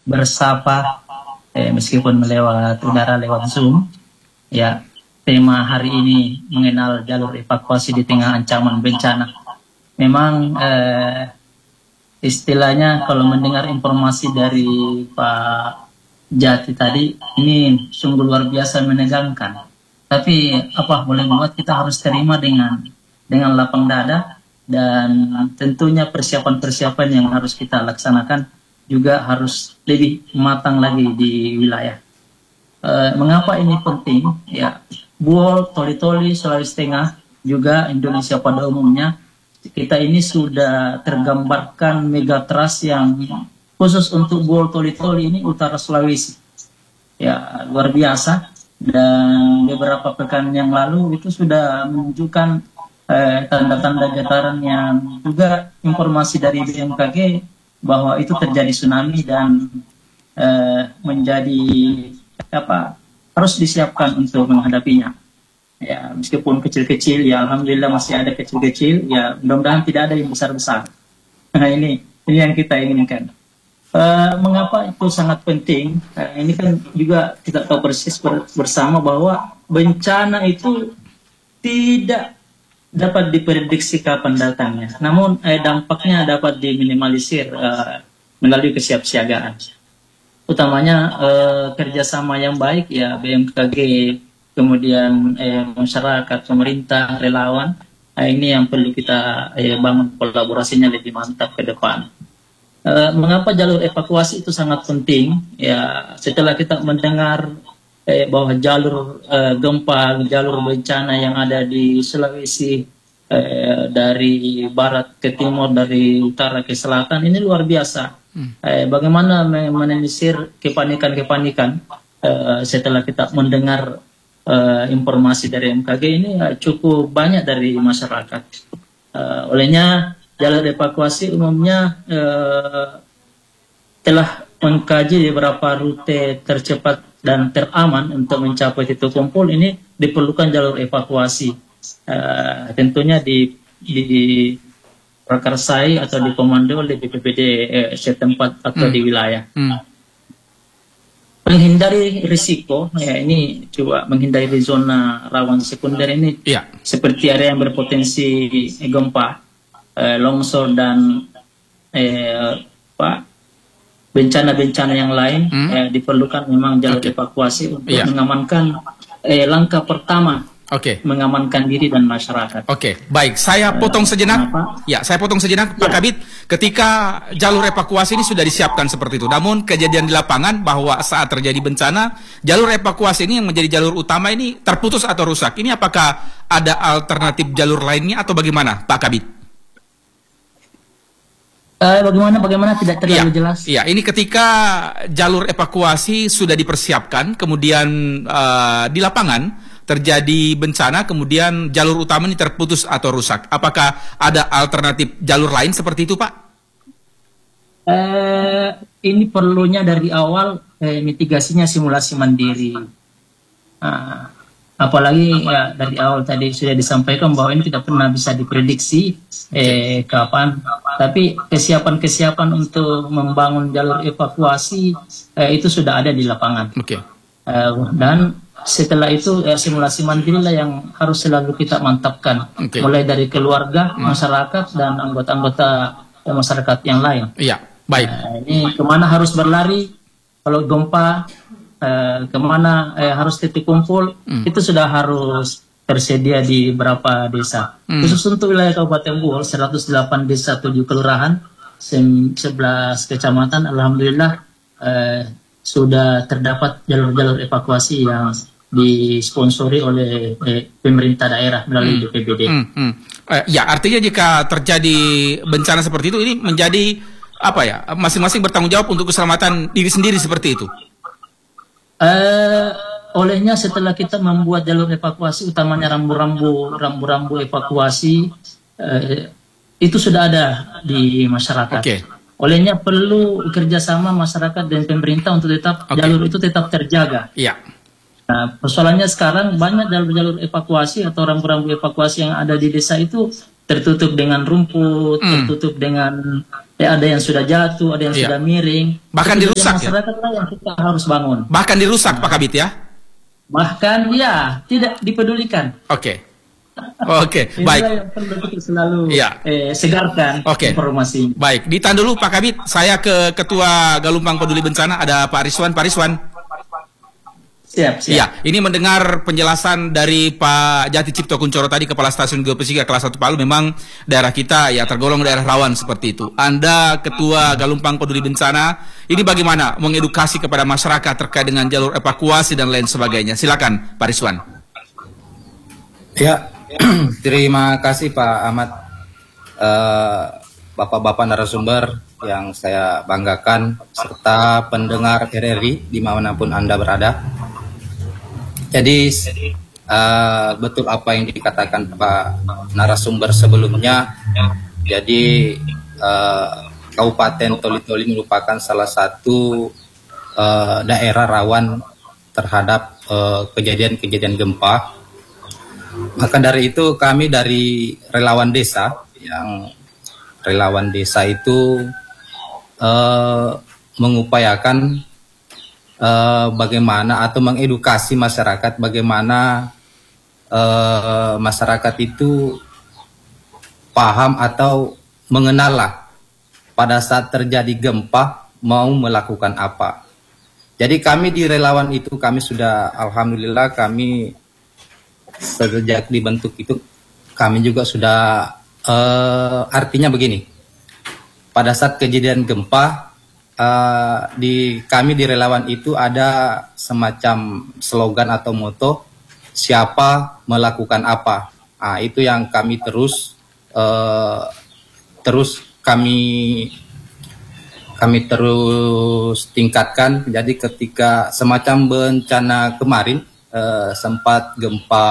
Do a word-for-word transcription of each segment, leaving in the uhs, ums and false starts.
bersapa eh, meskipun melewat udara lewat Zoom. Ya, tema hari ini mengenal jalur evakuasi di tengah ancaman bencana. Memang eh, istilahnya kalau mendengar informasi dari Pak Jati tadi, ini sungguh luar biasa menegangkan. Tapi apa boleh buat, kita harus terima dengan dengan lapang dada, dan tentunya persiapan-persiapan yang harus kita laksanakan juga harus lebih matang lagi di wilayah. E, mengapa ini penting? Ya, Buol, Toli-Toli, Sulawesi Tengah, juga Indonesia pada umumnya, kita ini sudah tergambarkan megatrust yang khusus untuk Buol, Toli-Toli ini utara Sulawesi. Ya, luar biasa. Dan beberapa pekan yang lalu itu sudah menunjukkan eh, tanda-tanda getaran yang juga informasi dari B M K G bahwa itu terjadi tsunami dan eh, menjadi apa harus disiapkan untuk menghadapinya. Ya, meskipun kecil-kecil, ya alhamdulillah masih ada kecil-kecil, ya mudah-mudahan tidak ada yang besar-besar. Nah ini ini yang kita inginkan. Uh, mengapa itu sangat penting? Uh, ini kan juga kita tahu persis bersama bahwa bencana itu tidak dapat diprediksi kapan datangnya. Namun eh, dampaknya dapat diminimalisir uh, melalui kesiapsiagaan. Utamanya uh, kerjasama yang baik ya B M K G, kemudian eh, masyarakat, pemerintah, relawan. Nah, ini yang perlu kita eh, bangun kolaborasinya lebih mantap ke depan. Uh, mengapa jalur evakuasi itu sangat penting? Ya, setelah kita mendengar eh, bahwa jalur uh, gempa, jalur bencana yang ada di Sulawesi eh, dari barat ke timur, dari utara ke selatan, ini luar biasa. Hmm. Eh, bagaimana menelisir kepanikan-kepanikan eh, setelah kita mendengar eh, informasi dari M K G ini eh, cukup banyak dari masyarakat. Eh, olehnya jalur evakuasi umumnya eh, telah mengkaji beberapa rute tercepat dan teraman untuk mencapai titik kumpul. Ini diperlukan jalur evakuasi. Eh, tentunya di, di prakarsai atau dikomando oleh B P B D eh, setempat atau hmm. di wilayah. Hmm. Menghindari risiko, ya ini coba menghindari zona rawan sekunder ini, ya. Seperti area yang berpotensi gempa, Eh, longsor dan eh, bencana-bencana yang lain, hmm? eh, diperlukan memang jalur okay. evakuasi untuk yeah. mengamankan eh, langkah pertama, okay. mengamankan diri dan masyarakat. Oke, okay. Baik. Saya potong sejenak. Kenapa? Ya, saya potong sejenak, Pak yeah. Kabid. Ketika jalur evakuasi ini sudah disiapkan seperti itu, namun kejadian di lapangan bahwa saat terjadi bencana, jalur evakuasi ini yang menjadi jalur utama ini terputus atau rusak. Ini apakah ada alternatif jalur lainnya atau bagaimana, Pak Kabid? Uh, bagaimana bagaimana tidak terlalu ya, jelas. Iya, ini ketika jalur evakuasi sudah dipersiapkan, kemudian uh, di lapangan terjadi bencana, kemudian jalur utama ini terputus atau rusak. Apakah ada alternatif jalur lain seperti itu, Pak? Uh, ini perlunya dari awal eh, mitigasinya simulasi mandiri. Uh, apalagi ya dari awal tadi sudah disampaikan bahwa ini tidak pernah bisa diprediksi eh, kapan. Tapi kesiapan-kesiapan untuk membangun jalur evakuasi eh, itu sudah ada di lapangan. Okay. Eh, dan setelah itu eh, simulasi mandiri lah yang harus selalu kita mantapkan, okay. mulai dari keluarga, hmm. masyarakat dan anggota-anggota eh, masyarakat yang lain. Iya, baik. Eh, ini kemana harus berlari kalau gempa? Eh, kemana eh, harus titik kumpul, hmm. itu sudah harus tersedia di beberapa desa. Hmm. Khusus untuk wilayah Kabupaten Buol, seratus delapan desa, tujuh kelurahan, sebelas kecamatan, alhamdulillah eh, sudah terdapat jalur-jalur evakuasi yang disponsori oleh eh, pemerintah daerah melalui hmm. B P B D. Hmm. Hmm. Eh, ya, artinya jika terjadi bencana seperti itu, ini menjadi apa ya? Masing-masing bertanggung jawab untuk keselamatan diri sendiri seperti itu. Uh, olehnya setelah kita membuat jalur evakuasi, utamanya rambu-rambu rambu-rambu evakuasi, uh, itu sudah ada di masyarakat. Okay. Olehnya perlu kerjasama masyarakat dan pemerintah untuk tetap okay. jalur itu tetap terjaga. Yeah. Nah, persoalannya sekarang banyak jalur-jalur evakuasi atau rambu-rambu evakuasi yang ada di desa itu tertutup dengan rumput, Hmm. tertutup dengan ya ada yang sudah jatuh, ada yang Iya. sudah miring. Bahkan Itu dirusak, ya? masyarakat lah yang kita harus bangun. Bahkan dirusak Pak Kabit ya? Bahkan ya tidak dipedulikan. Oke. Oke, Inilah baik. yang perlu kita selalu Iya. eh, segarkan Oke. informasi. Baik, ditahan dulu Pak Kabit. Saya ke Ketua Galumpang Peduli Bencana, ada Pak Rizwan. Pak Rizwan. Siap, siap. Iya, ini mendengar penjelasan dari Pak Jati Cipto Kuncoro tadi, Kepala Stasiun Geofisika Kelas satu Palu, memang daerah kita ya tergolong daerah rawan seperti itu. Anda Ketua Galumpang Peduli Bencana, ini bagaimana mengedukasi kepada masyarakat terkait dengan jalur evakuasi dan lain sebagainya? Silakan Pak Rizwan. Ya, terima kasih Pak Ahmad, eh, Bapak-Bapak narasumber yang saya banggakan, serta pendengar R R I dimanapun Anda berada. Jadi eh, betul apa yang dikatakan Pak narasumber sebelumnya. Jadi eh, Kabupaten Toli-Toli merupakan salah satu eh, daerah rawan terhadap eh, kejadian-kejadian gempa. Maka dari itu kami dari relawan desa, yang relawan desa itu eh, mengupayakan eh, bagaimana atau mengedukasi masyarakat bagaimana eh, masyarakat itu paham atau mengenal lah pada saat terjadi gempa mau melakukan apa. Jadi kami di relawan itu kami sudah alhamdulillah kami sejak dibentuk itu kami juga sudah uh, artinya begini, pada saat kejadian gempa uh, di kami di relawan itu ada semacam slogan atau moto siapa melakukan apa. Nah, itu yang kami terus uh, terus kami kami terus tingkatkan. Jadi ketika semacam bencana kemarin Uh, sempat gempa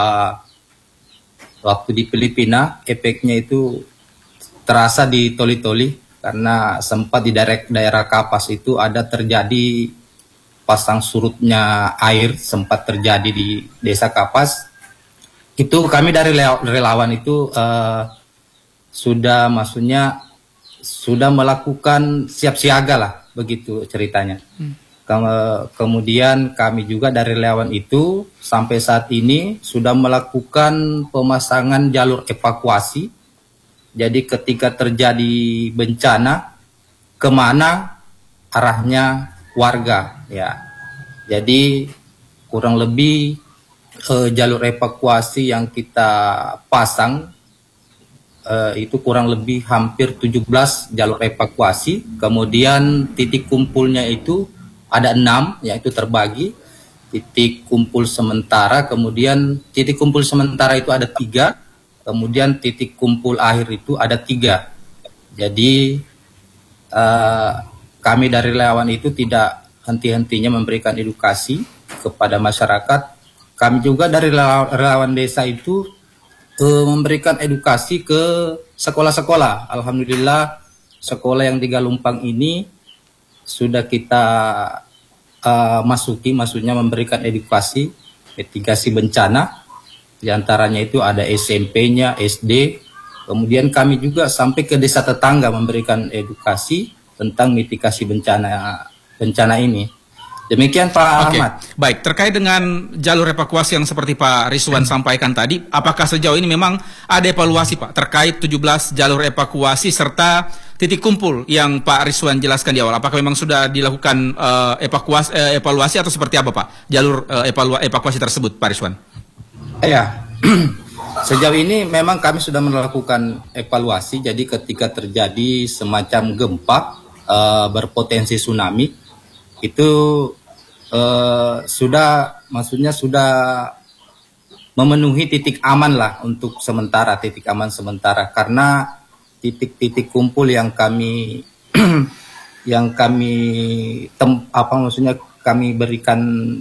waktu di Filipina, efeknya itu terasa di Toli-Toli karena sempat di daerah, daerah Kapas itu ada terjadi pasang surutnya air, sempat terjadi di desa Kapas. Itu kami dari relawan itu uh, sudah maksudnya sudah melakukan siap siaga lah, begitu ceritanya. Hmm. Kemudian kami juga dari relawan itu sampai saat ini sudah melakukan pemasangan jalur evakuasi. Jadi ketika terjadi bencana, kemana arahnya warga ya. Jadi kurang lebih eh, jalur evakuasi yang kita pasang eh, itu kurang lebih hampir tujuh belas jalur evakuasi. Kemudian titik kumpulnya itu ada enam, yaitu terbagi titik kumpul sementara, kemudian titik kumpul sementara itu ada tiga, kemudian titik kumpul akhir itu ada tiga. Jadi uh, kami dari relawan itu tidak henti-hentinya memberikan edukasi kepada masyarakat. Kami juga dari relawan desa itu uh, memberikan edukasi ke sekolah-sekolah. Alhamdulillah sekolah yang di Galumpang ini sudah kita uh, masuki, maksudnya memberikan edukasi, mitigasi bencana. Di antaranya itu ada S M P-nya, S D. Kemudian kami juga sampai ke desa tetangga memberikan edukasi tentang mitigasi bencana bencana ini. Demikian Pak Oke, Ahmad. Baik, terkait dengan jalur evakuasi yang seperti Pak Rizwan sampaikan tadi, apakah sejauh ini memang ada evaluasi Pak terkait tujuh belas jalur evakuasi serta titik kumpul yang Pak Rizwan jelaskan di awal? Apakah memang sudah dilakukan uh, evakuasi, uh, evaluasi atau seperti apa Pak jalur uh, evalu evakuasi tersebut Pak Rizwan? Ya, sejauh ini memang kami sudah melakukan evaluasi. Jadi ketika terjadi semacam gempa uh, berpotensi tsunami, itu uh, sudah, maksudnya sudah memenuhi titik aman lah untuk sementara, titik aman sementara. Karena titik-titik kumpul yang kami yang kami tem, apa maksudnya kami berikan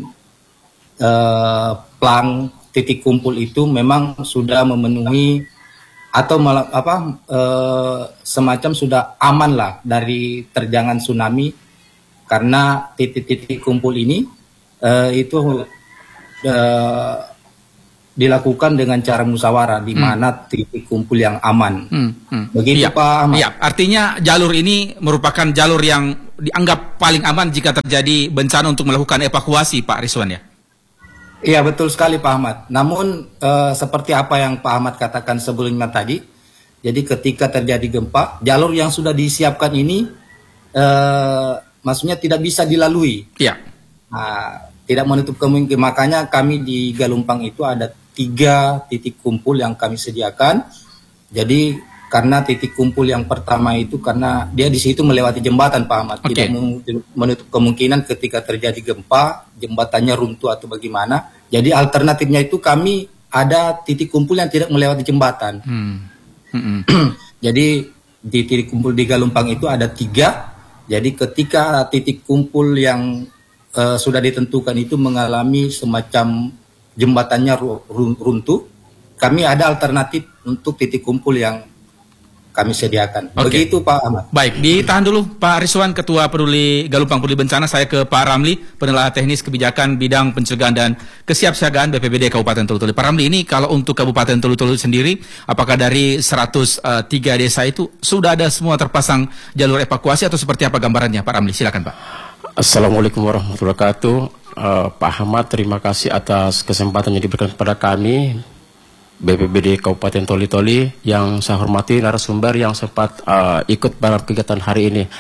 uh, plang titik kumpul itu memang sudah memenuhi atau malah, apa uh, semacam sudah aman lah dari terjangan tsunami. Karena titik-titik kumpul ini uh, itu uh, dilakukan dengan cara musyawarah di mana hmm. titik kumpul yang aman. Hmm. Hmm. Begitu ya, Pak Ahmad. Ya, artinya jalur ini merupakan jalur yang dianggap paling aman jika terjadi bencana untuk melakukan evakuasi, Pak Rizwan ya? Iya, betul sekali Pak Ahmad. Namun uh, seperti apa yang Pak Ahmad katakan sebelumnya tadi, jadi ketika terjadi gempa, jalur yang sudah disiapkan ini uh, maksudnya tidak bisa dilalui. Iya. Nah, tidak menutup kemungkinan, makanya kami di Galumpang itu ada tiga titik kumpul yang kami sediakan. Jadi karena titik kumpul yang pertama itu karena dia di situ melewati jembatan Pak Ahmad, okay. Tidak menutup kemungkinan ketika terjadi gempa jembatannya runtuh atau bagaimana. Jadi alternatifnya itu kami ada titik kumpul yang tidak melewati jembatan. Hmm. Hmm. Jadi di titik kumpul di Galumpang itu ada tiga. Jadi ketika titik kumpul yang uh, sudah ditentukan itu mengalami semacam jembatannya runtuh, kami ada alternatif untuk titik kumpul yang kami sediakan. Okay. Begitu Pak Ahmad. Baik, ditahan dulu Pak Rizwan, Ketua Peduli Galumpang Peduli Bencana. Saya ke Pak Ramli, Penelaah Teknis Kebijakan Bidang Pencegahan dan Kesiapsiagaan B P B D Kabupaten Tolu-Tolu. Pak Ramli, ini kalau untuk Kabupaten Tolu-Tolu sendiri, apakah dari seratus tiga desa itu sudah ada semua terpasang jalur evakuasi atau seperti apa gambarannya Pak Ramli? Silakan Pak. Assalamualaikum warahmatullahi wabarakatuh. Uh, Pak Ahmad, terima kasih atas kesempatan yang diberikan kepada kami B P B D Kabupaten Toli-Toli, yang saya hormati narasumber yang sempat uh, ikut dalam kegiatan hari ini.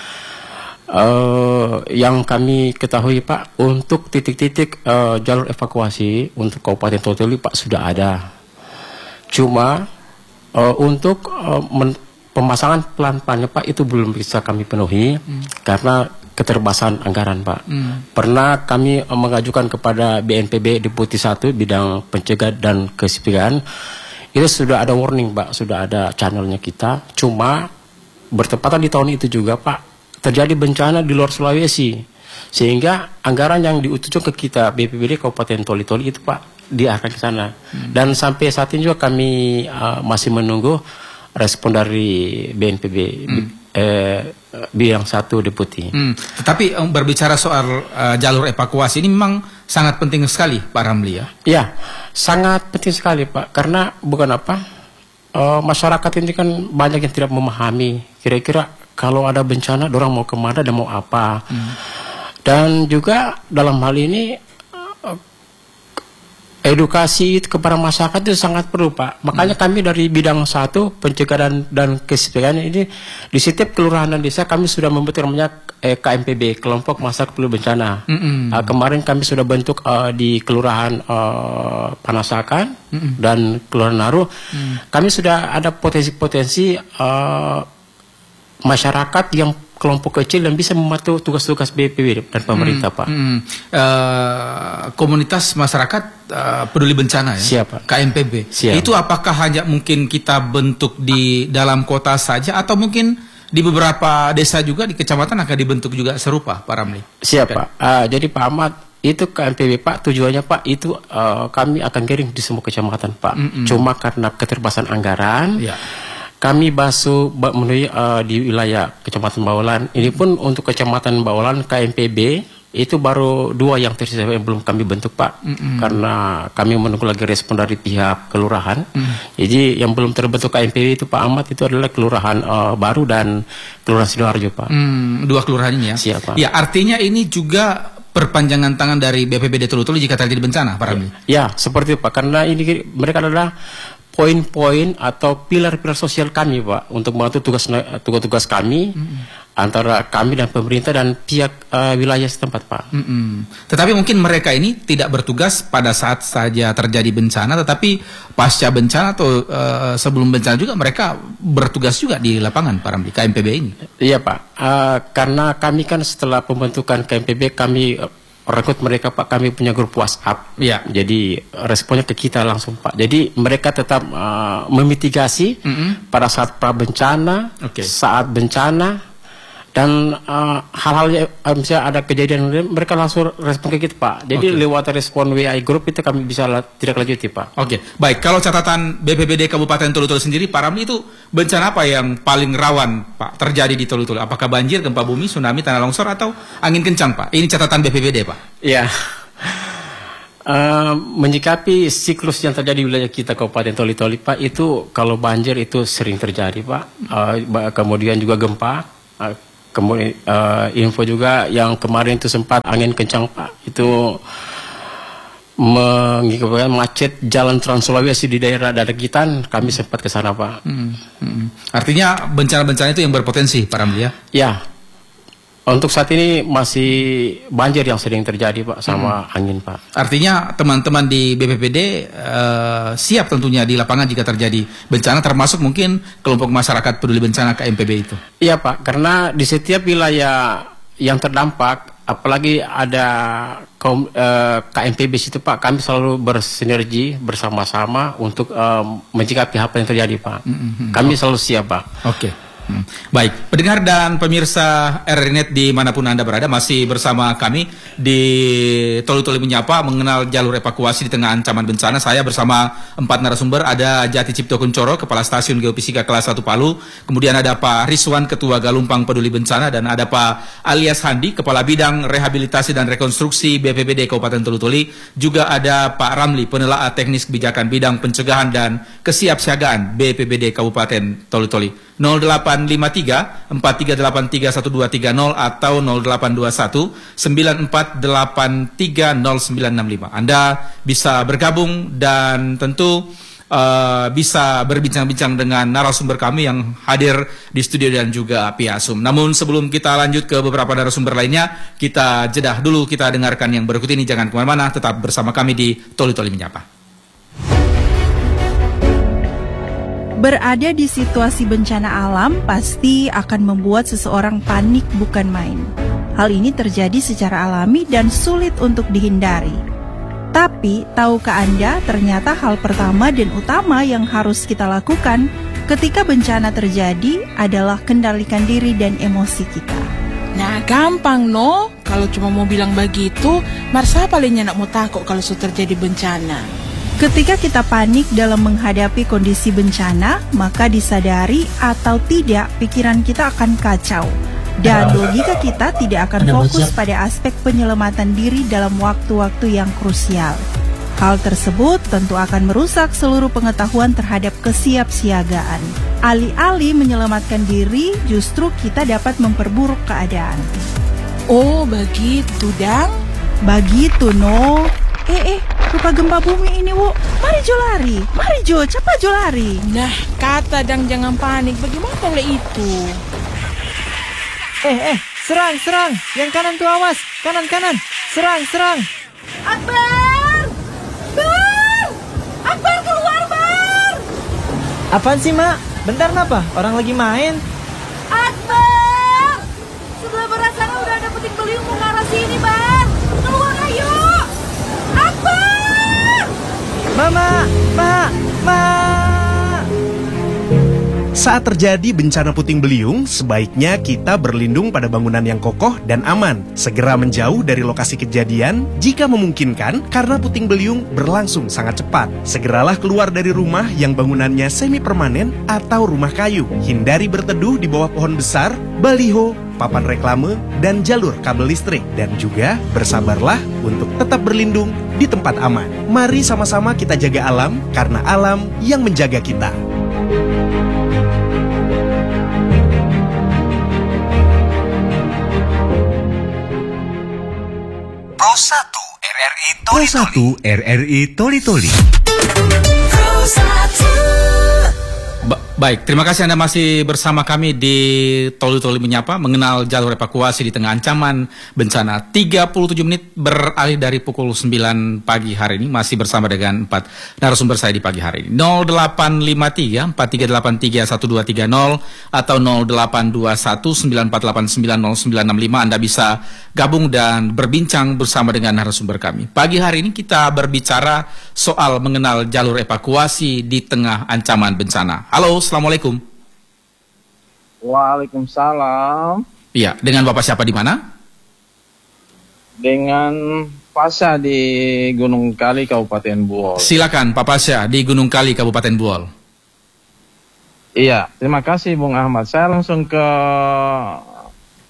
Uh, yang kami ketahui Pak, untuk titik-titik uh, jalur evakuasi untuk Kabupaten Toli-Toli Pak sudah ada. Cuma uh, untuk uh, pemasangan pelan-pelannya Pak itu belum bisa kami penuhi hmm. karena keterbatasan anggaran Pak. Hmm. Pernah kami uh, mengajukan kepada B N P B Deputi satu Bidang Pencegahan dan Kesiapsiagaan, itu sudah ada warning Pak, sudah ada channelnya kita. Cuma bertepatan di tahun itu juga Pak terjadi bencana di luar Sulawesi, sehingga anggaran yang diutuskan ke kita B P B D Kabupaten Toli-Toli itu Pak diarahkan ke sana. Hmm. Dan sampai saat ini juga kami uh, masih menunggu respon dari B N P B. Hmm. Eh, bidang satu deputi. Hmm. Tetapi um, berbicara soal uh, jalur evakuasi ini memang sangat penting sekali Pak Ramli ya? Ya, sangat penting sekali Pak, karena bukan apa, uh, masyarakat ini kan banyak yang tidak memahami kira-kira kalau ada bencana dorang mau kemana dan mau apa. Hmm. Dan juga dalam hal ini uh, edukasi kepada masyarakat itu sangat perlu Pak. Makanya hmm. kami dari bidang satu pencegahan dan kesiapsiagaan ini di setiap kelurahan dan desa kami sudah membentuk namanya eh, K M P B, Kelompok Masyarakat Peduli Bencana. Hmm. Uh, kemarin kami sudah bentuk uh, di kelurahan uh, Panasakan hmm. dan kelurahan Naru. Hmm. Kami sudah ada potensi-potensi uh, masyarakat yang kelompok kecil yang bisa membantu tugas-tugas B P B D dan pemerintah hmm, Pak. Hmm. Uh, komunitas masyarakat uh, peduli bencana ya. Siapa? K M P B. Siap. Itu apakah hanya mungkin kita bentuk di dalam kota saja atau mungkin di beberapa desa juga di kecamatan akan dibentuk juga serupa Pak Ramli? Siap okay. Pak. Uh, jadi Pak Ahmad, itu K M P B Pak, tujuannya Pak itu uh, kami akan kirim di semua kecamatan Pak. Mm -mm. Cuma karena keterbatasan anggaran. Yeah. Kami basuh menuju uh, di wilayah Kecamatan Bawelan. Ini pun untuk Kecamatan Bawelan K M P B itu baru dua yang tersisa yang belum kami bentuk Pak. Mm -hmm. Karena kami menunggu lagi respon dari pihak kelurahan. Mm. Jadi yang belum terbentuk K M P B itu Pak Ahmad itu adalah kelurahan uh, baru dan kelurahan Sidoarjo Pak. Mm, dua kelurahan ini ya. Siap Pak. Ya, artinya ini juga perpanjangan tangan dari B P B D Tolu-Tolu jika terjadi bencana Pak Ramli. Ya, seperti itu Pak. Karena ini mereka adalah poin-poin atau pilar-pilar sosial kami Pak untuk membantu tugas tugas kami mm-hmm. antara kami dan pemerintah dan pihak uh, wilayah setempat Pak. Mm-hmm. Tetapi mungkin mereka ini tidak bertugas pada saat saja terjadi bencana, tetapi pasca bencana atau uh, sebelum bencana juga mereka bertugas juga di lapangan Pak Ramli, K M P B ini. Iya Pak, uh, karena kami kan setelah pembentukan K M P B kami uh, rekrut mereka Pak, kami punya grup WhatsApp. Ya. Jadi responnya ke kita langsung Pak. Jadi mereka tetap uh, memitigasi mm-hmm. pada saat pra bencana, okay. saat bencana, dan uh, hal-hal uh, misalnya ada kejadian mereka langsung respon ke kita Pak. Jadi okay. lewat respon W I grup itu kami bisa la tidak lanjuti Pak. Oke, okay. Baik. Kalau catatan B P B D Kabupaten Tolu-Tolu sendiri, Pak Ramli, itu bencana apa yang paling rawan Pak terjadi di Tolu-Tolu? Apakah banjir, gempa bumi, tsunami, tanah longsor, atau angin kencang Pak? Ini catatan B P B D Pak. Iya. Uh, menyikapi siklus yang terjadi di wilayah kita Kabupaten Toli-Toli, Pak, itu kalau banjir itu sering terjadi, Pak. Uh, kemudian juga gempa. Uh, kemudian uh, info juga yang kemarin itu sempat angin kencang, Pak. Itu mengakibatkan macet jalan Trans Sulawesi di daerah Dadagitan. Kami sempat ke sana, Pak. Hmm, hmm. Artinya bencana-bencana itu yang berpotensi, Pak Ramli, ya? Ya. Untuk saat ini masih banjir yang sering terjadi, Pak, sama hmm. angin, Pak. Artinya teman-teman di B P P D uh, siap tentunya di lapangan jika terjadi bencana, termasuk mungkin kelompok masyarakat peduli bencana K M P B itu. Iya, Pak, karena di setiap wilayah yang terdampak, apalagi ada kaum, uh, K M P B situ, Pak, kami selalu bersinergi bersama-sama untuk uh, mencikapi apa yang terjadi, Pak. Mm-hmm. Kami selalu siap, Pak. Oke. Okay. Hmm. Baik, pendengar dan pemirsa R R I Net dimanapun Anda berada, masih bersama kami di Toli-Toli Menyapa, mengenal jalur evakuasi di tengah ancaman bencana. Saya bersama empat narasumber, ada Jati Cipto Kuncoro, Kepala Stasiun Geofisika Kelas satu Palu, kemudian ada Pak Rizwan, Ketua Galumpang Peduli Bencana, dan ada Pak Alias Handi, Kepala Bidang Rehabilitasi dan Rekonstruksi B P P D Kabupaten Toli-Toli, juga ada Pak Ramli, Penelaah Teknis Kebijakan Bidang Pencegahan dan Kesiapsiagaan B P P D Kabupaten Toli-Toli. nol delapan lima tiga empat tiga delapan tiga satu dua tiga nol atau nol delapan dua satu sembilan empat delapan tiga nol sembilan enam lima. Anda bisa bergabung dan tentu uh, bisa berbincang-bincang dengan narasumber kami yang hadir di studio dan juga Piasum. Namun sebelum kita lanjut ke beberapa narasumber lainnya, kita jedah dulu, kita dengarkan yang berikut ini. Jangan kemana-mana, tetap bersama kami di Toli-Toli Menyapa. Berada di situasi bencana alam pasti akan membuat seseorang panik bukan main. Hal ini terjadi secara alami dan sulit untuk dihindari. Tapi, tahukah Anda ternyata hal pertama dan utama yang harus kita lakukan ketika bencana terjadi adalah kendalikan diri dan emosi kita. Nah, gampang no. Kalau cuma mau bilang begitu, Marsa palingnya nak mau takut kalau sudah terjadi bencana. Ketika kita panik dalam menghadapi kondisi bencana, maka disadari atau tidak pikiran kita akan kacau. Dan logika kita tidak akan fokus pada aspek penyelamatan diri dalam waktu-waktu yang krusial. Hal tersebut tentu akan merusak seluruh pengetahuan terhadap kesiapsiagaan. Alih-alih menyelamatkan diri, justru kita dapat memperburuk keadaan. Oh, begitu, Dang? Begitu, no. Eh, eh, rupa gempa bumi ini, Wu. Mari Jo lari. Mari Jo, cepat Jo lari. Nah, kata Dang jangan panik. Bagaimana oleh itu? Eh, eh, serang, serang. Yang kanan tuh awas. Kanan, kanan. Serang, serang. Akbar! Bar! Akbar keluar, Bar! Apaan sih, Mak? Bentar, napa? Orang lagi main. Akbar! Sebelah barat sana udah ada puting beliung mau ngarah sini, Bar. Keluar, ayo! Akbar! Mama, Ma, Ma. Saat terjadi bencana puting beliung, sebaiknya kita berlindung pada bangunan yang kokoh dan aman. Segera menjauh dari lokasi kejadian jika memungkinkan karena puting beliung berlangsung sangat cepat. Segeralah keluar dari rumah yang bangunannya semi permanen atau rumah kayu. Hindari berteduh di bawah pohon besar, baliho, papan reklame, dan jalur kabel listrik. Dan juga bersabarlah untuk tetap berlindung di tempat aman. Mari sama-sama kita jaga alam karena alam yang menjaga kita. Pro satu R R I Toli-Toli. Pro satu R R I Toli-Toli. Pro satu. Ba baik, terima kasih Anda masih bersama kami di Toli-Toli Menyapa, mengenal jalur evakuasi di tengah ancaman bencana. tiga puluh tujuh menit beralih dari pukul sembilan pagi hari ini, masih bersama dengan empat narasumber saya di pagi hari ini. nol delapan lima tiga empat tiga delapan tiga satu dua tiga nol atau nol delapan dua satu sembilan empat delapan sembilan nol sembilan enam lima. Anda bisa gabung dan berbincang bersama dengan narasumber kami. Pagi hari ini kita berbicara soal mengenal jalur evakuasi di tengah ancaman bencana. Halo, Assalamualaikum. Waalaikumsalam. Iya, dengan Bapak siapa di mana? Dengan Pasha di Gunung Kali, Kabupaten Buol. Silakan Pak Pasha di Gunung Kali, Kabupaten Buol. Iya, terima kasih Bung Ahmad. Saya langsung ke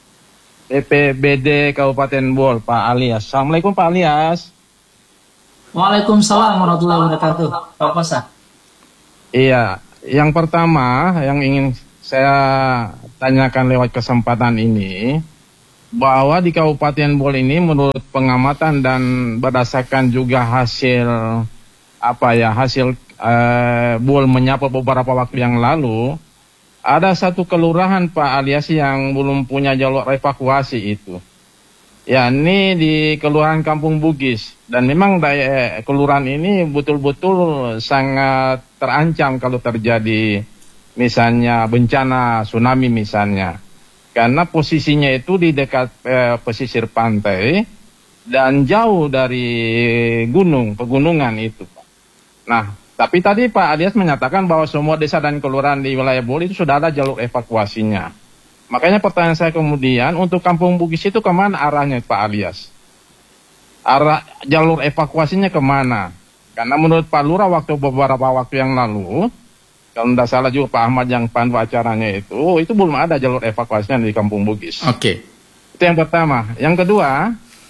B P B D Kabupaten Buol, Pak Alias. Assalamualaikum Pak Alias. Waalaikumsalam warahmatullahi wabarakatuh. Pak Kosa. Iya, yang pertama yang ingin saya tanyakan lewat kesempatan ini, bahwa di Kabupaten Bol ini menurut pengamatan dan berdasarkan juga hasil apa ya hasil eh, Bol menyapa beberapa waktu yang lalu, ada satu kelurahan Pak alias yang belum punya jalur evakuasi itu. Ya, ini di Kelurahan Kampung Bugis, dan memang daya, kelurahan ini betul-betul sangat terancam kalau terjadi misalnya bencana tsunami misalnya, karena posisinya itu di dekat eh, pesisir pantai dan jauh dari gunung pegunungan itu, Pak. Nah, tapi tadi Pak Alias menyatakan bahwa semua desa dan kelurahan di wilayah Bol itu sudah ada jalur evakuasinya. Makanya pertanyaan saya kemudian, untuk Kampung Bugis itu kemana arahnya Pak Alias? Arah jalur evakuasinya kemana? Karena menurut Pak Lurah waktu beberapa waktu yang lalu, kalau tidak salah juga Pak Ahmad yang pandu acaranya itu, itu belum ada jalur evakuasinya di Kampung Bugis. Oke. Okay. Itu yang pertama. Yang kedua,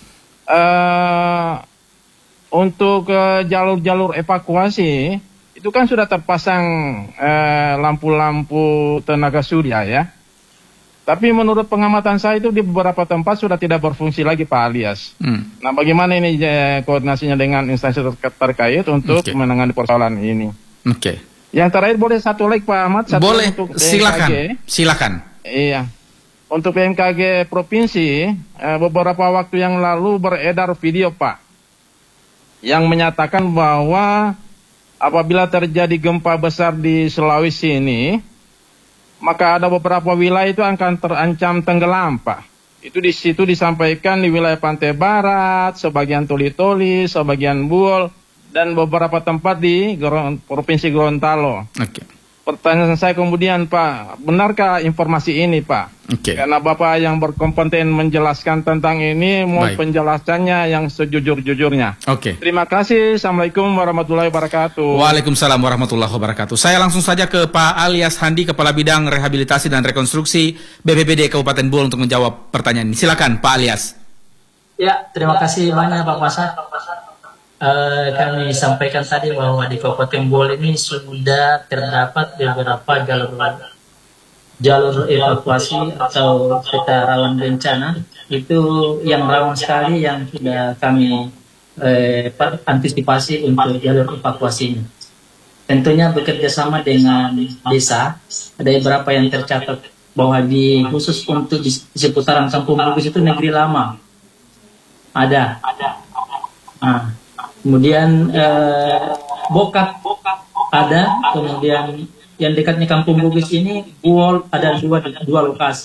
uh, untuk uh, jalur-jalur evakuasi, itu kan sudah terpasang uh, lampu-lampu tenaga surya ya. Tapi menurut pengamatan saya itu di beberapa tempat sudah tidak berfungsi lagi Pak Alias. Hmm. Nah, bagaimana ini eh, koordinasinya dengan instansi ter terkait untuk okay. menangani persoalan ini? Oke. Okay. Yang terakhir boleh satu lagi Pak Ahmad? Satu boleh, untuk silakan. Silakan. Iya. Untuk B M K G Provinsi, eh, beberapa waktu yang lalu beredar video Pak, yang menyatakan bahwa apabila terjadi gempa besar di Sulawesi ini, maka ada beberapa wilayah itu akan terancam tenggelam, Pak. Itu di situ disampaikan di wilayah Pantai Barat, sebagian Toli-Toli, sebagian Buol, dan beberapa tempat di Goron, Provinsi Gorontalo. Oke. Pertanyaan saya kemudian, Pak, benarkah informasi ini, Pak? Oke. Karena Bapak yang berkompeten menjelaskan tentang ini, mau Baik. penjelasannya yang sejujur-jujurnya. Oke. Terima kasih. Assalamualaikum warahmatullahi wabarakatuh. Waalaikumsalam warahmatullahi wabarakatuh. Saya langsung saja ke Pak Alias Handi, Kepala Bidang Rehabilitasi dan Rekonstruksi B P B D Kabupaten Bol untuk menjawab pertanyaan ini. Silakan, Pak Alias. Ya, terima kasih banyak Pak Pasar. Uh, kami sampaikan tadi bahwa di Kabupaten Bol ini sudah terdapat beberapa jalur jalur evakuasi atau peta rawan bencana itu yang rawan sekali yang sudah kami eh, antisipasi untuk jalur evakuasinya. Tentunya bekerja sama dengan desa, ada beberapa yang tercatat bahwa di khusus untuk di seputaran Kampung Bugis itu negeri lama ada. Nah, kemudian eh, Bokak ada, kemudian yang dekatnya Kampung Bugis ini Buol ada dua dua lokasi.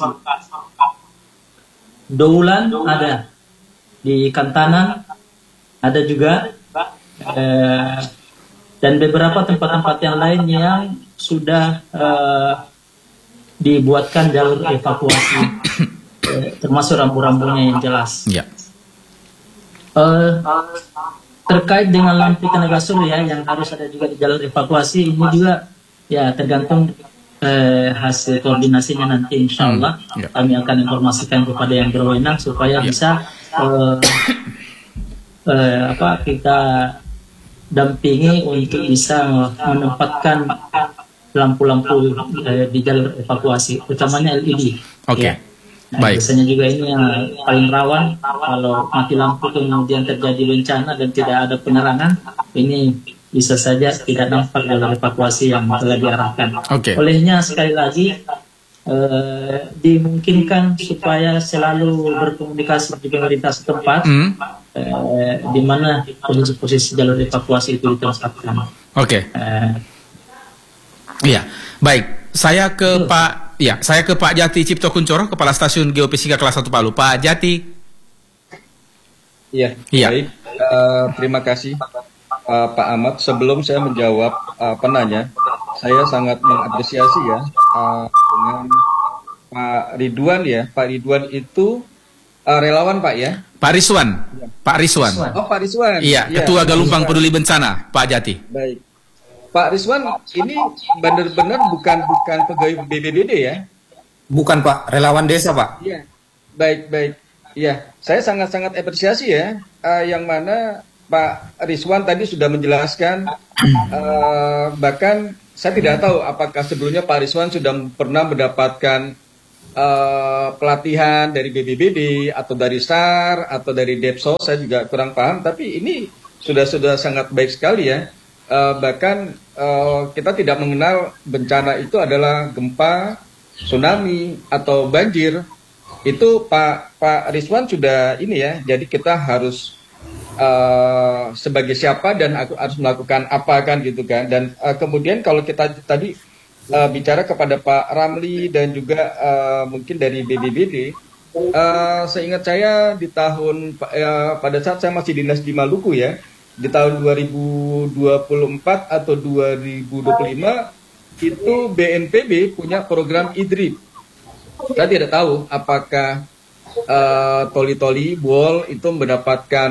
Doulan ada, di Kantanan ada juga, eh, dan beberapa tempat-tempat yang lain yang sudah eh, dibuatkan jalur evakuasi, eh, termasuk rambu-rambunya yang jelas. Ya. Eh, terkait dengan lampu tenaga surya yang harus ada juga di jalur evakuasi ini juga ya tergantung eh, hasil koordinasinya nanti insya Allah hmm, ya. Kami akan informasikan kepada yang berwenang supaya ya. bisa eh, eh, apa kita dampingi untuk bisa menempatkan lampu-lampu eh, di jalur evakuasi, utamanya L E D. Oke. Okay. Ya. Nah, Baik. Biasanya juga ini yang paling rawan kalau mati lampu kemudian terjadi bencana dan tidak ada penerangan, ini bisa saja tidak nampak dalam evakuasi yang telah diarahkan. Okay. Olehnya sekali lagi eh, dimungkinkan supaya selalu berkomunikasi di pemerintah setempat, mm. eh, di mana posisi-posisi jalur evakuasi itu ditempatkan. Oke. Okay. Eh, Iya, baik. Saya ke uh. Pak. Ya, saya ke Pak Jati Cipto Kuncoro, Kepala Stasiun Geofisika Kelas satu Palu. Pak Jati. Iya, ya. Baik. Uh, terima kasih uh, Pak Ahmad. Sebelum saya menjawab uh, penanya, saya sangat mengapresiasi ya uh, dengan Pak Ridwan ya. Pak Ridwan itu uh, relawan Pak ya? Pak Rizwan. Ya. Pak Rizwan. Oh, Pak Rizwan. Iya, ya, Ketua Galumpang Peduli Bencana, Pak Jati. Baik. Pak Rizwan, ini benar-benar bukan bukan pegawai B P B D ya? Bukan Pak, relawan desa Pak. Iya, baik baik. Iya, saya sangat-sangat apresiasi ya, uh, yang mana Pak Rizwan tadi sudah menjelaskan, uh, bahkan saya tidak tahu apakah sebelumnya Pak Rizwan sudah pernah mendapatkan uh, pelatihan dari B B B D atau dari S A R atau dari Depsos, saya juga kurang paham, tapi ini sudah sudah sangat baik sekali ya. Uh, bahkan uh, kita tidak mengenal bencana itu adalah gempa, tsunami atau banjir. Itu Pak Pak Rizwan sudah ini ya, jadi kita harus Uh, sebagai siapa dan aku harus melakukan apa kan gitu kan. Dan uh, kemudian kalau kita tadi uh, bicara kepada Pak Ramli dan juga uh, mungkin dari B B B D, uh, seingat saya di tahun uh, pada saat saya masih dinas di Maluku ya, di tahun dua ribu dua puluh empat atau dua ribu dua puluh lima itu B N P B punya program I D R I P. Saya tidak tahu apakah Uh, Toli-Toli Buol itu mendapatkan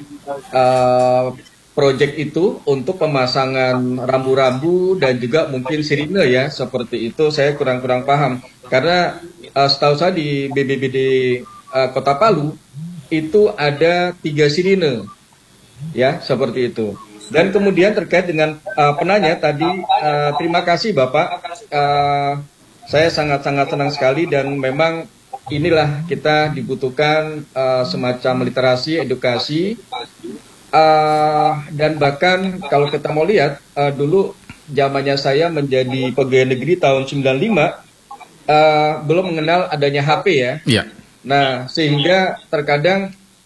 uh, proyek itu untuk pemasangan rambu-rambu dan juga mungkin sirine ya, seperti itu. Saya kurang-kurang paham karena uh, setahu saya di B B B D uh, Kota Palu itu ada tiga sirine ya, seperti itu. Dan kemudian terkait dengan uh, penanya tadi, uh, terima kasih Bapak, uh, saya sangat-sangat senang sekali dan memang inilah kita dibutuhkan uh, semacam literasi, edukasi, uh, dan bahkan kalau kita mau lihat uh, dulu zamannya saya menjadi pegawai negeri tahun sembilan puluh lima uh, belum mengenal adanya H P ya. Iya. Nah sehingga terkadang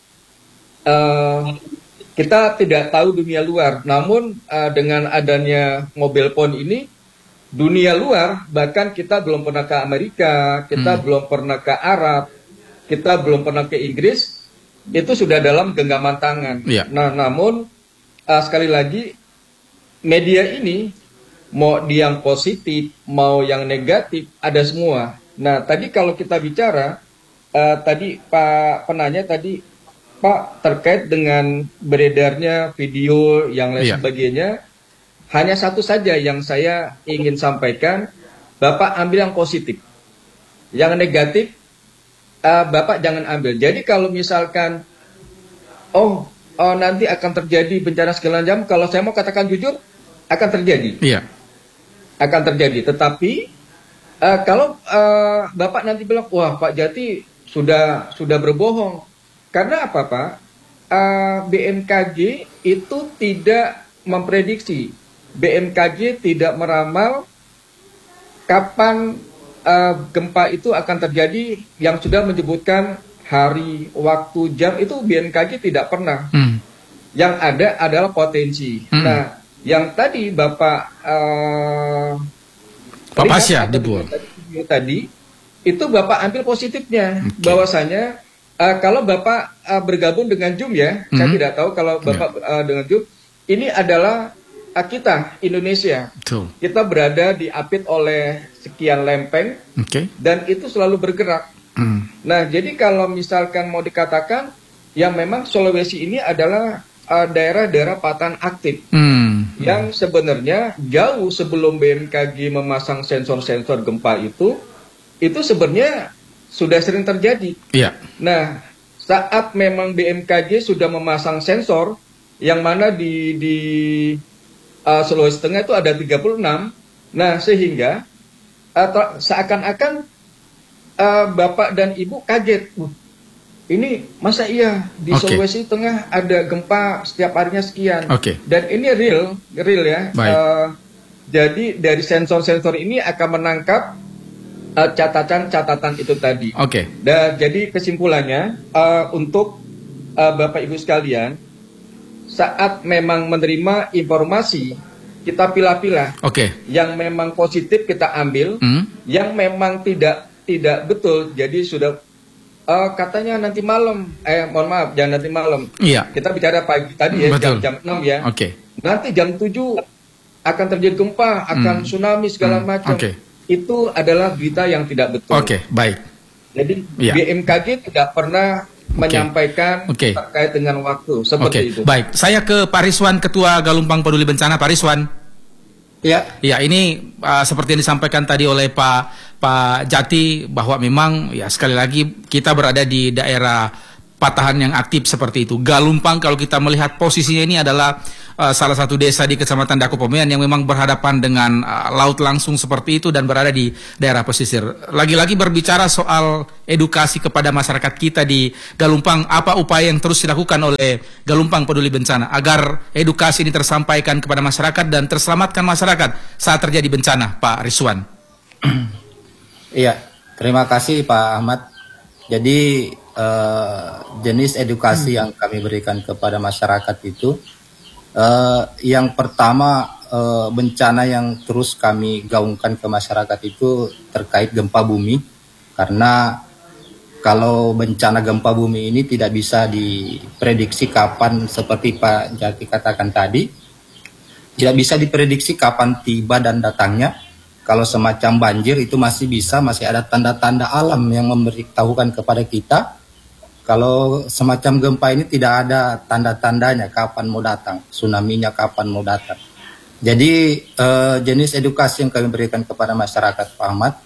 uh, kita tidak tahu dunia luar. Namun uh, dengan adanya mobile phone ini, dunia luar, bahkan kita belum pernah ke Amerika, kita hmm. belum pernah ke Arab, kita belum pernah ke Inggris, itu sudah dalam genggaman tangan. Yeah. Nah, namun uh, sekali lagi media ini mau yang positif, mau yang negatif, ada semua. Nah, tadi kalau kita bicara, uh, tadi Pak penanya tadi, Pak terkait dengan beredarnya video yang lain yeah. sebagainya. Hanya satu saja yang saya ingin sampaikan, Bapak ambil yang positif. Yang negatif, uh, Bapak jangan ambil. Jadi kalau misalkan, oh, oh nanti akan terjadi bencana segala macam, kalau saya mau katakan jujur, akan terjadi. Iya. Akan terjadi. Tetapi, uh, kalau uh, Bapak nanti bilang, wah Pak Jati sudah sudah berbohong. Karena apa Pak? Uh, B M K G itu tidak memprediksi. B M K G tidak meramal kapan uh, gempa itu akan terjadi, yang sudah menyebutkan hari, waktu, jam, itu B M K G tidak pernah. Hmm. Yang ada adalah potensi. Hmm. Nah, yang tadi Bapak uh, Pak Pasya Debuol tadi, tadi itu Bapak ambil positifnya, okay. bahwasanya uh, kalau Bapak uh, bergabung dengan Zoom ya, hmm. saya tidak tahu kalau Bapak yeah. uh, dengan Zoom, ini adalah kita Indonesia, Betul. Kita berada diapit oleh sekian lempeng, okay. dan itu selalu bergerak. Mm. Nah, jadi kalau misalkan mau dikatakan, yang memang Sulawesi ini adalah uh, daerah-daerah patahan aktif, mm. yang sebenarnya jauh sebelum B M K G memasang sensor-sensor gempa itu, itu sebenarnya sudah sering terjadi. Yeah. Nah, saat memang B M K G sudah memasang sensor, yang mana di di Uh, Sulawesi Tengah itu ada tiga puluh enam. Nah, sehingga uh, seakan-akan uh, Bapak dan Ibu kaget. Uh, ini masa iya di okay. Sulawesi Tengah ada gempa setiap harinya sekian. Okay. Dan ini real, real ya. Uh, jadi dari sensor-sensor ini akan menangkap uh, catatan-catatan itu tadi. Oke. Okay. Dan jadi kesimpulannya uh, untuk uh, Bapak Ibu sekalian, saat memang menerima informasi, kita pilah-pilah. Oke. Okay. Yang memang positif kita ambil, mm. yang memang tidak tidak betul. Jadi sudah uh, katanya nanti malam, eh mohon maaf, jangan nanti malam. Iya. Kita bicara pagi tadi ya, jam, jam enam ya. Oke. Okay. Nanti jam tujuh akan terjadi gempa, akan mm. tsunami segala mm. macam. Oke. Okay. Itu adalah berita yang tidak betul. Oke, okay, baik. Jadi yeah. B M K G tidak pernah menyampaikan okay. terkait dengan waktu seperti okay. itu. Baik, saya ke Pak Rizwan, Ketua Galumpang Peduli Bencana. Pak Rizwan. Ya. Ya, ini uh, seperti yang disampaikan tadi oleh Pak Pak Jati, bahwa memang ya sekali lagi kita berada di daerah patahan yang aktif seperti itu. Galumpang kalau kita melihat posisinya ini adalah uh, salah satu desa di Kecamatan Dakopomean yang memang berhadapan dengan uh, laut langsung seperti itu dan berada di daerah pesisir. Lagi-lagi berbicara soal edukasi kepada masyarakat kita di Galumpang, apa upaya yang terus dilakukan oleh Galumpang Peduli Bencana agar edukasi ini tersampaikan kepada masyarakat dan terselamatkan masyarakat saat terjadi bencana, Pak Rizwan? Iya, terima kasih Pak Ahmad. Jadi uh, jenis edukasi hmm. yang kami berikan kepada masyarakat itu, uh, yang pertama uh, bencana yang terus kami gaungkan ke masyarakat itu terkait gempa bumi, karena kalau bencana gempa bumi ini tidak bisa diprediksi kapan, seperti Pak Jati katakan tadi, tidak bisa diprediksi kapan tiba dan datangnya. Kalau semacam banjir itu masih bisa, masih ada tanda-tanda alam yang memberitahukan kepada kita. Kalau semacam gempa ini tidak ada tanda-tandanya kapan mau datang, tsunami-nya kapan mau datang. Jadi eh, jenis edukasi yang kami berikan kepada masyarakat, Pak Ahmad,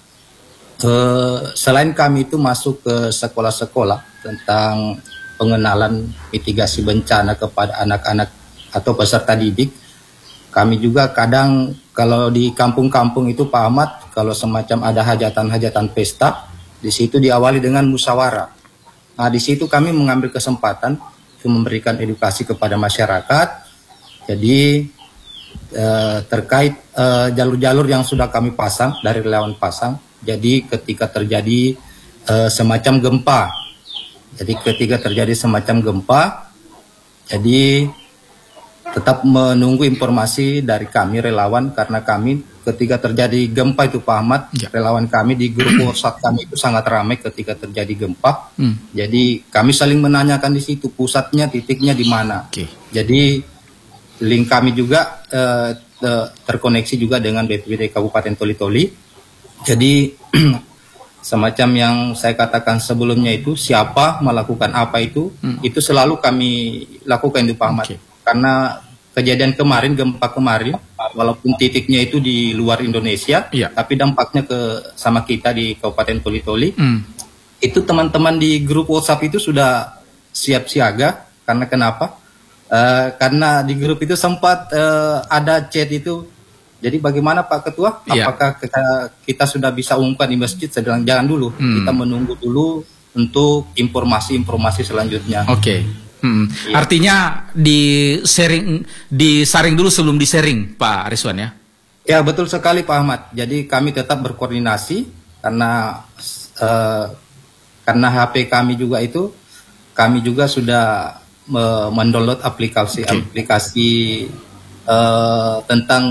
eh, selain kami itu masuk ke sekolah-sekolah tentang pengenalan mitigasi bencana kepada anak-anak atau peserta didik, kami juga kadang kalau di kampung-kampung itu Pak Ahmad, kalau semacam ada hajatan-hajatan pesta, di situ diawali dengan musyawarah. Nah, di situ kami mengambil kesempatan untuk memberikan edukasi kepada masyarakat. Jadi eh, terkait jalur-jalur eh, yang sudah kami pasang dari relawan pasang. Jadi ketika terjadi eh, semacam gempa, jadi ketika terjadi semacam gempa, jadi tetap menunggu informasi dari kami relawan, karena kami ketika terjadi gempa itu Pak Ahmad, ya. relawan kami di grup WhatsApp kami itu sangat ramai ketika terjadi gempa. Hmm. Jadi kami saling menanyakan di situ pusatnya, titiknya di mana. Okay. Jadi link kami juga eh, terkoneksi juga dengan B P B D Kabupaten Toli-Toli. Jadi semacam yang saya katakan sebelumnya itu, siapa melakukan apa itu, hmm. itu selalu kami lakukan itu Pak Ahmad. Okay. Karena kejadian kemarin, gempa kemarin, walaupun titiknya itu di luar Indonesia, ya. tapi dampaknya ke sama kita di Kabupaten Toli-Toli, hmm. itu teman-teman di grup WhatsApp itu sudah siap siaga. Karena kenapa? Uh, karena di grup itu sempat uh, ada chat itu. Jadi bagaimana Pak Ketua? Ya. Apakah kita, kita sudah bisa umumkan di masjid? Saya bilang jangan dulu, hmm. kita menunggu dulu untuk informasi-informasi selanjutnya. Oke. Okay. Hmm. Iya. Artinya di sharing, disaring dulu sebelum di-sharing, Pak Rizwan ya? Ya betul sekali Pak Ahmad. Jadi kami tetap berkoordinasi karena uh, karena H P kami juga itu, kami juga sudah uh, mendownload aplikasi-aplikasi okay. uh, tentang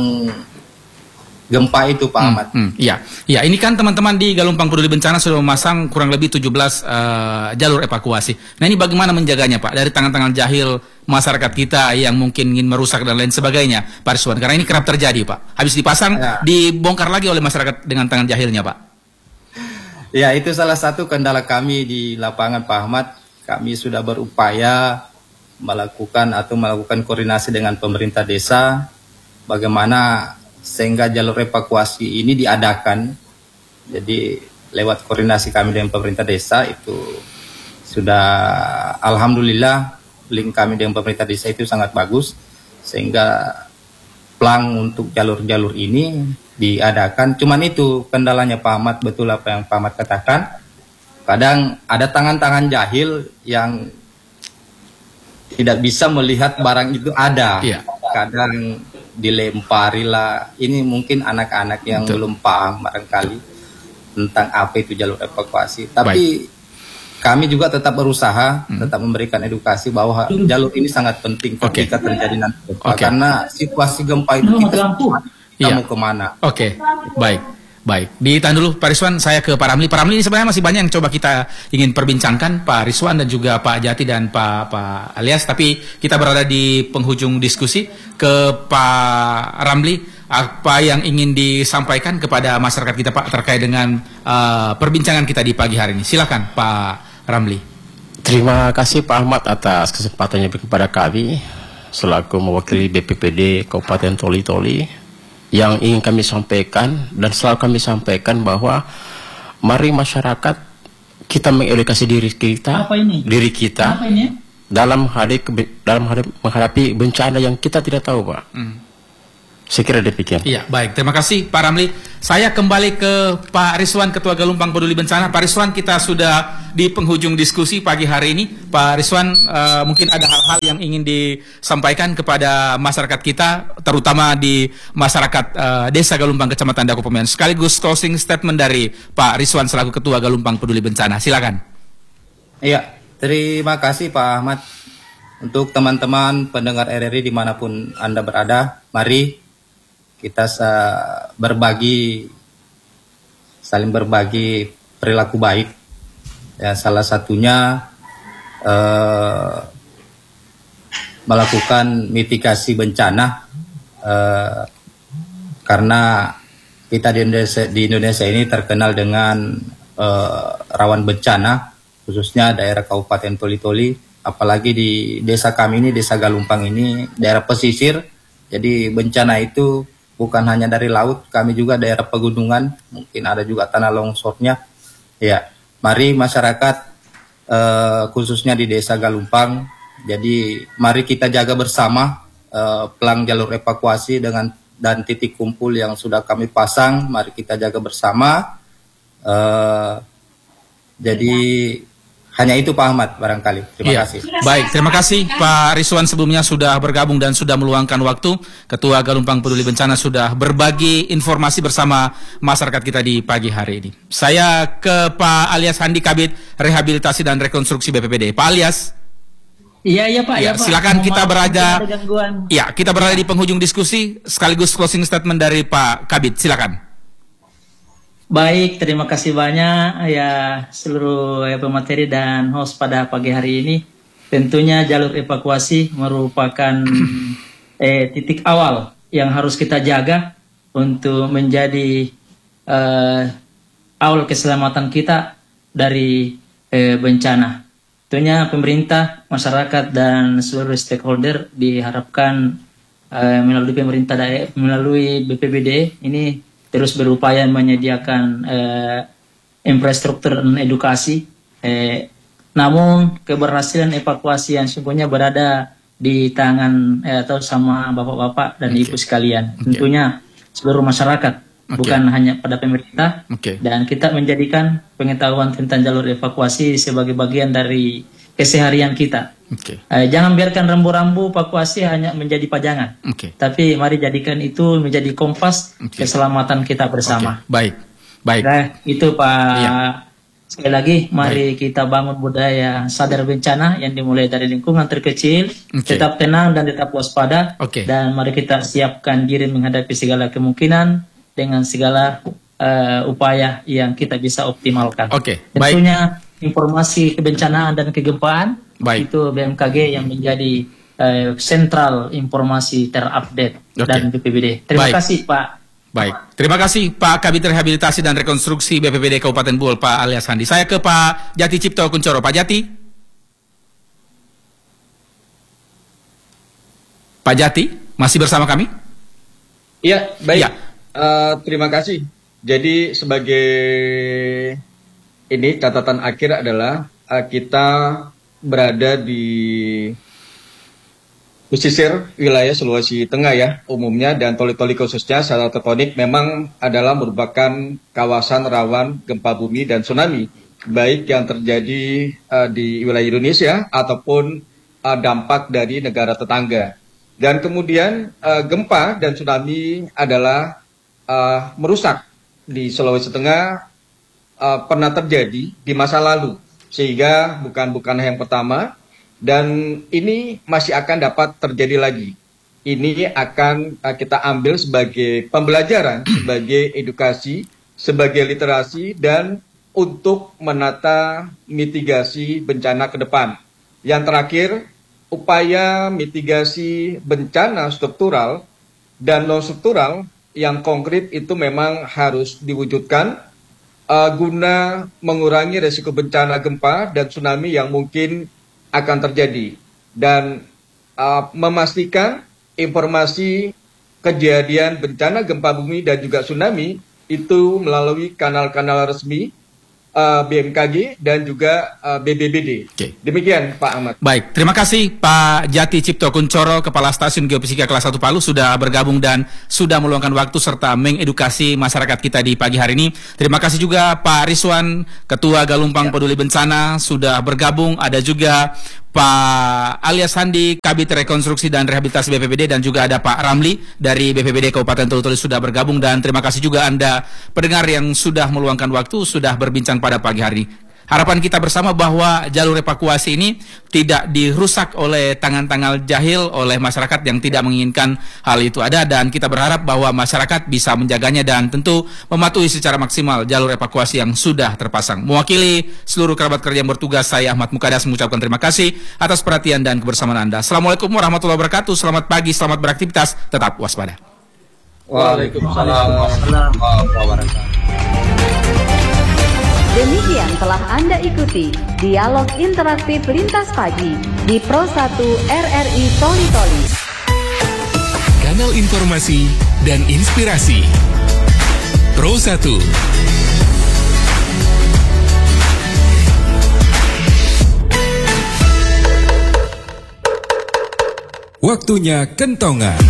gempa itu Pak hmm, Ahmad. Hmm, ya, ya ini kan teman-teman di Galumpang Peduli Bencana sudah memasang kurang lebih tujuh belas uh, jalur evakuasi. Nah ini bagaimana menjaganya Pak dari tangan-tangan jahil masyarakat kita yang mungkin ingin merusak dan lain sebagainya Pak Rizwan? Karena ini kerap terjadi Pak. Habis dipasang ya. dibongkar lagi oleh masyarakat dengan tangan jahilnya Pak. Ya itu salah satu kendala kami di lapangan Pak Ahmad. Kami sudah berupaya melakukan atau melakukan koordinasi dengan pemerintah desa bagaimana sehingga jalur evakuasi ini diadakan. Jadi lewat koordinasi kami dengan pemerintah desa itu sudah alhamdulillah link kami dengan pemerintah desa itu sangat bagus, sehingga plan untuk jalur-jalur ini diadakan. Cuman itu kendalanya Pak Ahmad, betul apa yang Pak Ahmad katakan, kadang ada tangan-tangan jahil yang tidak bisa melihat barang itu ada. Iya. Kadang dilemparilah, ini mungkin anak-anak yang Betul. belum paham barangkali tentang apa itu jalur evakuasi. Tapi Baik. kami juga tetap berusaha, hmm. tetap memberikan edukasi bahwa jalur ini sangat penting okay. ketika terjadi nanti gempa. Okay. Karena situasi gempa itu kita, kita ya. mau kemana. Oke, okay. baik. Baik, ditahan dulu Pak Rizwan, saya ke Pak Ramli. Pak Ramli ini sebenarnya masih banyak yang coba kita ingin perbincangkan, Pak Rizwan dan juga Pak Jati dan Pak, Pak Alias. Tapi kita berada di penghujung diskusi. Ke Pak Ramli, apa yang ingin disampaikan kepada masyarakat kita Pak terkait dengan uh, perbincangan kita di pagi hari ini? Silakan Pak Ramli. Terima kasih Pak Ahmad atas kesempatannya kepada kami selaku mewakili B P P D Kabupaten Toli-Toli. Yang ingin kami sampaikan dan selalu kami sampaikan bahwa mari masyarakat kita mengedukasi diri kita, Apa ini? diri kita Apa ini? dalam menghadapi dalam menghadapi bencana yang kita tidak tahu, Pak. Hmm. Saya kira demikian. Iya, baik. Terima kasih Pak Ramli. Saya kembali ke Pak Rizwan, Ketua Galumpang Peduli Bencana. Pak Rizwan, kita sudah di penghujung diskusi pagi hari ini. Pak Rizwan, uh, mungkin ada hal-hal yang ingin disampaikan kepada masyarakat kita, terutama di masyarakat uh, Desa Galumpang, Kecamatan Dago Pemian. Sekaligus closing statement dari Pak Rizwan selaku Ketua Galumpang Peduli Bencana. Silakan. Iya, terima kasih Pak Ahmad. Untuk teman-teman pendengar R R I dimanapun Anda berada, mari kita uh, berbagi, saling berbagi perilaku baik. Ya, salah satunya uh, melakukan mitigasi bencana, uh, karena kita di Indonesia, di Indonesia ini terkenal dengan uh, rawan bencana, khususnya daerah Kabupaten Toli-Toli, apalagi di desa kami ini, Desa Galumpang ini, daerah pesisir. Jadi bencana itu bukan hanya dari laut, kami juga daerah pegunungan, mungkin ada juga tanah longsornya. Ya, mari masyarakat eh, khususnya di Desa Galumpang, jadi mari kita jaga bersama eh, pelang jalur evakuasi dengan dan titik kumpul yang sudah kami pasang, mari kita jaga bersama. Eh, jadi hanya itu Pak Ahmad barangkali. Terima Iya. kasih. Baik, terima kasih Pak Rizwan sebelumnya sudah bergabung dan sudah meluangkan waktu. Ketua Galumpang Peduli Bencana sudah berbagi informasi bersama masyarakat kita di pagi hari ini. Saya ke Pak Alyas Handi, Kabid Rehabilitasi dan Rekonstruksi B P B D. Pak Alyas. Iya, iya Pak. Ya, Ya, Pak. silakan Mohon kita maaf, berada. ada gangguan. Ya, kita berada di penghujung diskusi sekaligus closing statement dari Pak Kabid. Silakan. Baik, terima kasih banyak ya seluruh ya, pemateri dan host pada pagi hari ini. Tentunya jalur evakuasi merupakan eh, titik awal yang harus kita jaga untuk menjadi eh, awal keselamatan kita dari eh, bencana. Tentunya pemerintah, masyarakat dan seluruh stakeholder diharapkan eh, melalui pemerintah daerah, melalui B P B D ini terus berupaya menyediakan eh, infrastruktur dan edukasi. Eh, namun keberhasilan evakuasi yang sesungguhnya berada di tangan eh, atau sama bapak-bapak dan okay. ibu sekalian. Okay. Tentunya seluruh masyarakat, okay. bukan hanya pada pemerintah. Okay. Dan kita menjadikan pengetahuan tentang jalur evakuasi sebagai bagian dari keseharian kita. Okay. Eh, jangan biarkan rambu-rambu evakuasi hanya menjadi pajangan. Okay. Tapi mari jadikan itu menjadi kompas okay. keselamatan kita bersama. Okay. Baik, baik. Nah, itu Pak. Iya. Sekali lagi, mari baik. kita bangun budaya sadar bencana yang dimulai dari lingkungan terkecil. Okay. Tetap tenang dan tetap waspada. Okay. Dan mari kita siapkan diri menghadapi segala kemungkinan dengan segala uh, upaya yang kita bisa optimalkan. Oke. Okay. Tentunya informasi kebencanaan dan kegempaan. Baik. Itu B M K G yang menjadi uh, sentral informasi terupdate okay. dan B P B D. Terima Baik. kasih Pak. Baik, terima kasih Pak Kabid Rehabilitasi dan Rekonstruksi B P B D Kabupaten Buol, Pak Alyas Handi. Saya ke Pak Jati Cipto Kuncoro. Pak Jati. Pak Jati, masih bersama kami? Iya, baik. Ya. Uh, terima kasih. Jadi sebagai ini catatan akhir adalah uh, kita berada di pesisir wilayah Sulawesi Tengah ya umumnya, dan Toli-Toli khususnya secara tektonik memang adalah merupakan kawasan rawan gempa bumi dan tsunami, baik yang terjadi uh, di wilayah Indonesia ataupun uh, dampak dari negara tetangga. Dan kemudian uh, gempa dan tsunami adalah uh, merusak di Sulawesi Tengah, uh, pernah terjadi di masa lalu. Sehingga bukan bukan yang pertama, dan ini masih akan dapat terjadi lagi. Ini akan uh, kita ambil sebagai pembelajaran, sebagai edukasi, sebagai literasi, dan untuk menata mitigasi bencana ke depan. Yang terakhir, upaya mitigasi bencana struktural dan non-struktural yang konkret itu memang harus diwujudkan Uh, guna mengurangi resiko bencana gempa dan tsunami yang mungkin akan terjadi, dan uh, memastikan informasi kejadian bencana gempa bumi dan juga tsunami itu melalui kanal-kanal resmi uh, B M K G dan juga uh, B B B D. Okay. Demikian Pak Ahmad. Baik, terima kasih Pak Jati Cipto Kuncoro, Kepala Stasiun Geofisika Kelas satu Palu sudah bergabung dan sudah meluangkan waktu serta mengedukasi masyarakat kita di pagi hari ini. Terima kasih juga Pak Rizwan, Ketua Galumpang ya. Peduli Bencana sudah bergabung. Ada juga Pak Alias Handi, Kabit Rekonstruksi dan Rehabilitasi B P B D, dan juga ada Pak Ramli dari B P B D Kabupaten Toli-Toli sudah bergabung, dan terima kasih juga Anda pendengar yang sudah meluangkan waktu, sudah berbincang pada pagi hari. Harapan kita bersama bahwa jalur evakuasi ini tidak dirusak oleh tangan-tangan jahil, oleh masyarakat yang tidak menginginkan hal itu ada, dan kita berharap bahwa masyarakat bisa menjaganya dan tentu mematuhi secara maksimal jalur evakuasi yang sudah terpasang. Mewakili seluruh kerabat kerja yang bertugas, saya Ahmad Mukadas mengucapkan terima kasih atas perhatian dan kebersamaan Anda. Assalamualaikum warahmatullahi wabarakatuh, selamat pagi, selamat beraktivitas, tetap waspada. Waalaikumsalam warahmatullahi wabarakatuh. Demikian telah Anda ikuti Dialog Interaktif Lintas Pagi di Pro satu R R I Toli-Toli. Kanal informasi dan inspirasi Pro satu. Waktunya kentongan.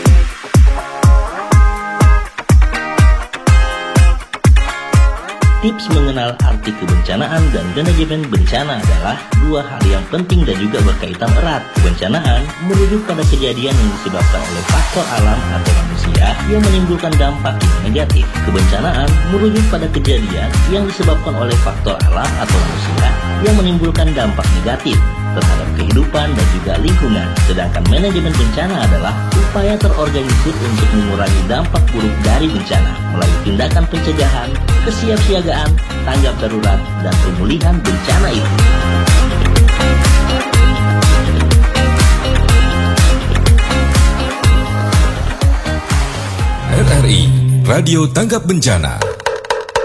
Tips mengenal arti kebencanaan dan manajemen bencana adalah dua hal yang penting dan juga berkaitan erat. Kebencanaan merujuk pada kejadian yang disebabkan oleh faktor alam atau manusia yang menimbulkan dampak yang negatif. Kebencanaan merujuk pada kejadian yang disebabkan oleh faktor alam atau manusia yang menimbulkan dampak negatif terhadap kehidupan dan juga lingkungan. Sedangkan manajemen bencana adalah upaya terorganisir untuk mengurangi dampak buruk dari bencana melalui tindakan pencegahan, kesiapsiagaan, tanggap darurat, dan pemulihan bencana itu. R R I Radio Tanggap Bencana.